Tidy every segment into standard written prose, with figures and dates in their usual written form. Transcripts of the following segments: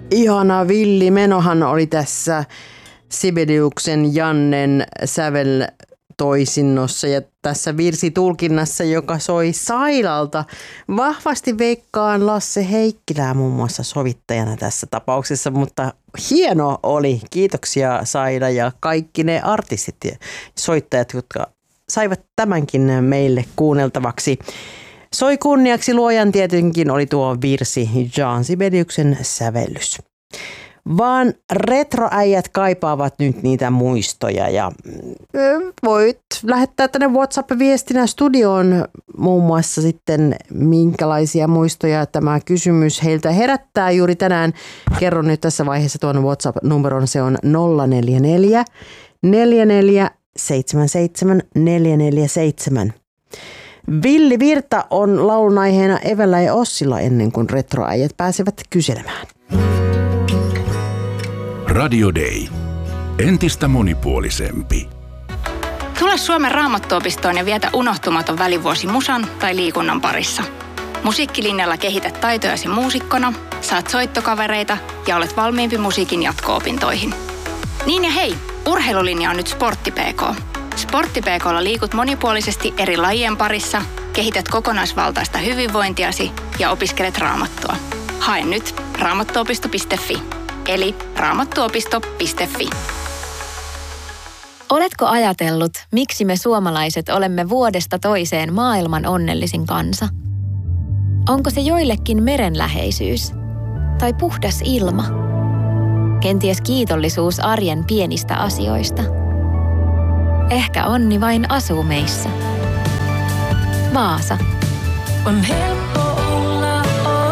Ihana villi menohan oli tässä Sibeliuksen Jannen säveltoisinnossa ja tässä virsitulkinnassa, joka soi Sailalta. Vahvasti veikkaan Lasse Heikkilää muun muassa sovittajana tässä tapauksessa, mutta hieno oli. Kiitoksia Saila ja kaikki ne artistit ja soittajat, jotka saivat tämänkin meille kuunneltavaksi. Soi kunniaksi luojan tietenkin oli tuo virsi Jan Sibeliuksen sävellys. Vaan retroäijät kaipaavat nyt niitä muistoja ja voit lähettää tänne WhatsApp-viestinä studioon muun muassa sitten minkälaisia muistoja tämä kysymys heiltä herättää juuri tänään. Kerron nyt tässä vaiheessa tuon WhatsApp-numeron, se on 044 44 77 447. Villi Virta on laulun aiheena Evällä ja Ossilla ennen kuin retroäijät pääsevät kyselemään. Radio Day. Entistä monipuolisempi. Tule Suomen Raamattuopistoon ja vietä unohtumaton välivuosi musan tai liikunnan parissa. Musiikkilinjalla kehität taitojasi muusikkona, saat soittokavereita ja olet valmiimpi musiikin jatko-opintoihin. Niin ja hei, urheilulinja on nyt Sportti PK. Sportti PK:lla liikut monipuolisesti eri lajien parissa, kehität kokonaisvaltaista hyvinvointiasi ja opiskelet raamattua. Hae nyt raamattuopisto.fi. Eli raamattuopisto.fi. Oletko ajatellut, miksi me suomalaiset olemme vuodesta toiseen maailman onnellisin kansa? Onko se joillekin merenläheisyys? Tai puhdas ilma? Kenties kiitollisuus arjen pienistä asioista? Ehkä onni vain asuu meissä. Vaasa. On helppo olla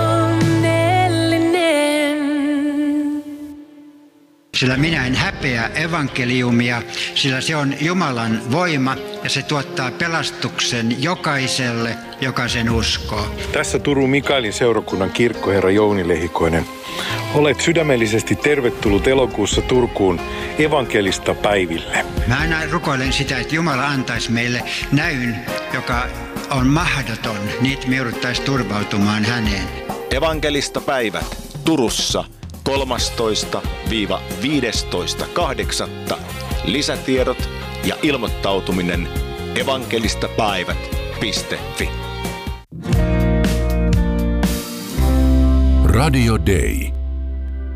onnellinen. Sillä minä en häpeä evankeliumia, sillä se on Jumalan voima ja se tuottaa pelastuksen jokaiselle, joka sen uskoo. Tässä Turun Mikaelin seurakunnan kirkkoherra Jouni Lehikoinen. Olet sydämellisesti tervetullut elokuussa Turkuun evankelista päiville. Mä aina rukoilen sitä, että Jumala antaisi meille näyn, joka on mahdoton, niin että me jouduttaisiin turvautumaan häneen. Evankelista päivät Turussa 13-15.8. Lisätiedot ja ilmoittautuminen evankelistapäivät.fi. Radio Day.